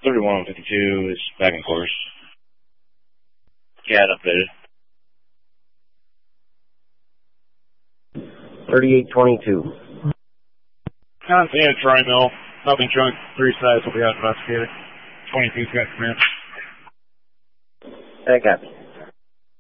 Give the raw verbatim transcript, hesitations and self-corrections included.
thirty-one fifty-two is back in course. C A D updated. thirty-eight twenty-two. Contact Tri-Mill. Nothing trunk. Three sides will be out investigated. twenty-two got command. I copy.